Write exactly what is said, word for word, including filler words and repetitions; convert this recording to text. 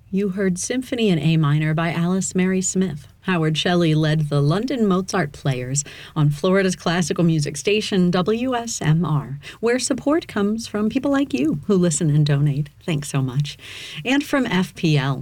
You heard Symphony in A minor by Alice Mary Smith. Howard Shelley led the London Mozart Players on Florida's classical music station, W S M R, where support comes from people like you who listen and donate. Thanks so much. And from F P L,